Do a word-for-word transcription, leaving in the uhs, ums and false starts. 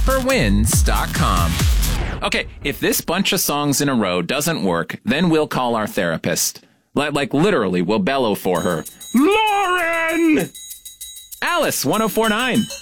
for wins dot com. Okay, if this bunch of songs in a row doesn't work, then we'll call our therapist. Like, like literally, we'll bellow for her. Lauren! Alice, one oh four point nine.